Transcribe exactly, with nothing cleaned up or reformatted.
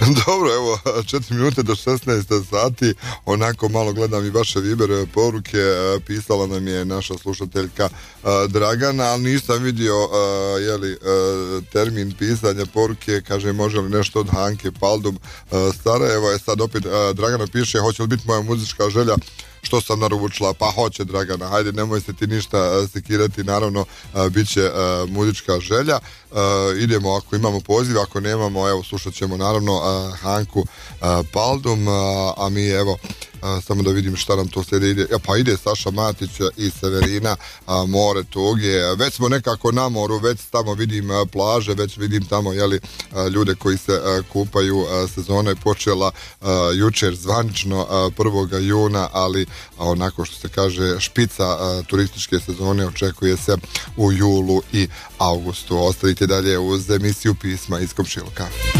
Dobro, evo, četiri minute do šesnaest sati, onako malo gledam i vaše Viber poruke, pisala nam je naša slušateljka Dragana, ali nisam vidio jeli, termin pisanja poruke, kaže može li nešto od Hanke Paldum Sarajeva, je sad opet Dragana piše, hoće li biti moja muzička želja što sam naručila, pa hoće Dragana, hajde nemoj se ti ništa sekirati, naravno bit će muzička želja. Idemo ako imamo poziv, ako nemamo, evo slušat ćemo naravno Hanku Paldum, a mi evo samo da vidim šta nam to slijede ide. Ja, pa ide Saša Matić i Severina, a, more tuge, već smo nekako na moru, već tamo vidim a, plaže, već vidim tamo jeli, a, ljude koji se a, kupaju, a, sezona je počela a, jučer zvanično a, prvog juna, ali a, onako što se kaže špica a, turističke sezone očekuje se u julu i augustu. Ostavite dalje uz emisiju Pisma iz komšiluka.